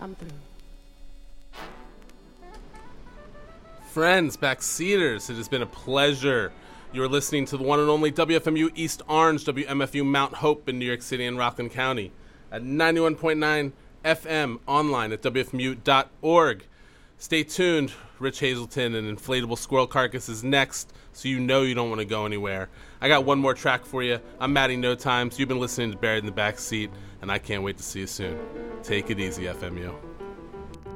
come through. Friends, backseaters, it has been a pleasure. You are listening to the one and only WFMU East Orange, WMFU Mount Hope in New York City and Rockland County at 91.9 FM, online at WFMU.org. Stay tuned. Rich Hazelton and Inflatable Squirrel Carcass is next, so you know you don't want to go anywhere. I got one more track for you. I'm Matty No Times. You've been listening to Buried in the Backseat, and I can't wait to see you soon. Take it easy, FMU.